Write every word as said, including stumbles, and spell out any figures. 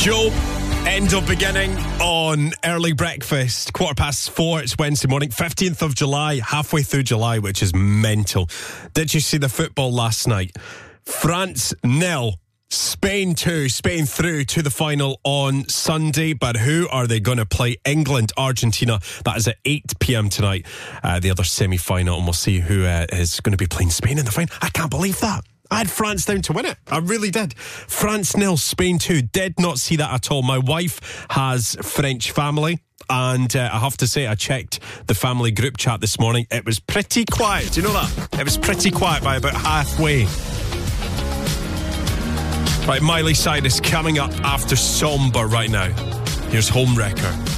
Job, end of beginning on early breakfast. Quarter past four, it's Wednesday morning, fifteenth of July, halfway through July, which is mental. Did you see the football last night? France nil, Spain two. Spain through to the final on Sunday, but who are they going to play? England, Argentina. That is at eight p.m. tonight, uh, the other semi-final, and we'll see who uh, is going to be playing Spain in the final. I can't believe that. I had France down to win it. I really did. France nil, Spain two. Did not see that at all. My wife has French family, and uh, I have to say, I checked the family group chat this morning. It was pretty quiet. Do you know that? It was pretty quiet by about halfway. Right, Miley Cyrus coming up after Somber right now. Here's Homewrecker.